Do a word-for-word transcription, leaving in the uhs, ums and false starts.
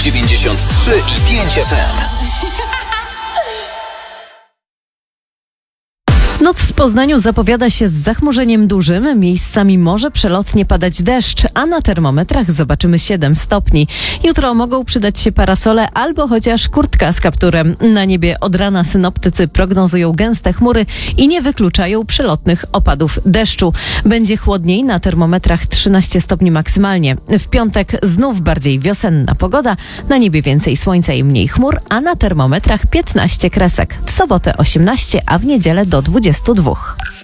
dziewięćdziesiąt trzy i pięć F M. Noc w Poznaniu zapowiada się z zachmurzeniem dużym, miejscami może przelotnie padać deszcz, a na termometrach zobaczymy siedem stopni. Jutro mogą przydać się parasole albo chociaż kurtka z kapturem. Na niebie od rana synoptycy prognozują gęste chmury i nie wykluczają przelotnych opadów deszczu. Będzie chłodniej, na termometrach trzynaście stopni maksymalnie. W piątek znów bardziej wiosenna pogoda, na niebie więcej słońca i mniej chmur, a na termometrach piętnaście kresek. W sobotę osiemnaście, a w niedzielę do dwudziestu dwóch.